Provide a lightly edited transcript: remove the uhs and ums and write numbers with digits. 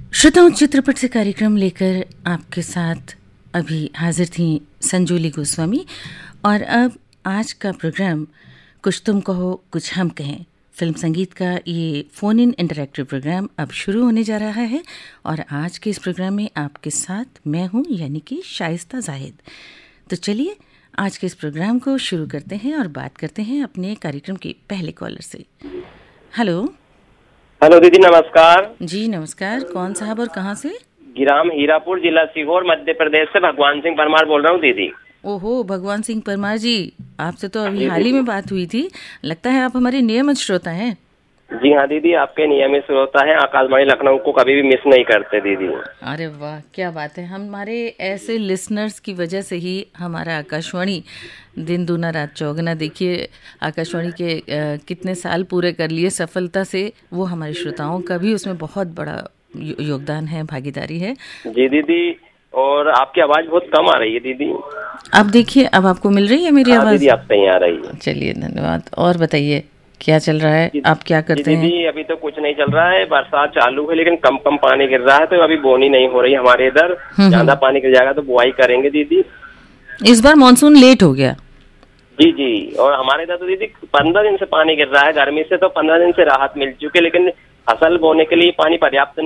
श्रोताओं, चित्रपट से कार्यक्रम लेकर आपके साथ अभी हाजिर थी संजोली गोस्वामी। और अब आज का प्रोग्राम कुछ तुम कहो कुछ हम कहें, फिल्म संगीत का ये फ़ोन इन इंटरैक्टिव प्रोग्राम अब शुरू होने जा रहा है। और आज के इस प्रोग्राम में आपके साथ मैं हूँ, यानी कि शाइस्ता जाहिद। तो चलिए आज के इस प्रोग्राम को शुरू करते हैं और बात करते हैं अपने कार्यक्रम के पहले कॉलर से। हेलो हेलो दीदी, नमस्कार। जी नमस्कार, कौन साहब और कहाँ से? गिराम हीरापुर, जिला सीहोर, मध्य प्रदेश से भगवान सिंह परमार बोल रहा हूँ दीदी। ओहो, भगवान सिंह परमार जी, आपसे तो अभी हाल ही में बात हुई थी। लगता है आप हमारे नियमित श्रोता हैं। जी हाँ दीदी, आपके नियमित श्रोता हैं। आकाशवाणी लखनऊ को कभी भी मिस नहीं करते दीदी। अरे वाह, क्या बात है। हमारे ऐसे लिसनर्स की वजह से ही हमारा आकाशवाणी दिन दूना रात चौगुना। देखिए आकाशवाणी के कितने साल पूरे कर लिए सफलता से, वो हमारे श्रोताओं का भी उसमें बहुत बड़ा योगदान है, भागीदारी है। जी दीदी, और आपकी आवाज बहुत कम आ रही है दीदी। अब देखिए, अब आपको मिल रही है मेरी आवाज? दीदी आप सही आ रही है। चलिए धन्यवाद। और बताइए क्या चल रहा है, आप क्या करते हैं? दीदी अभी तो कुछ नहीं चल रहा है, बरसात चालू है लेकिन कम कम पानी गिर रहा है, तो अभी बोनी नहीं हो रही हमारे इधर। ज्यादा पानी गिर जाएगा तो बुआई करेंगे दीदी। इस बार मानसून लेट हो गया। जी जी, और हमारे इधर तो दीदी 15 दिन से पानी गिर रहा है। गर्मी से तो 15 दिन से राहत मिल चुकी है, लेकिन फसल बोने के लिए पानी पर्याप्त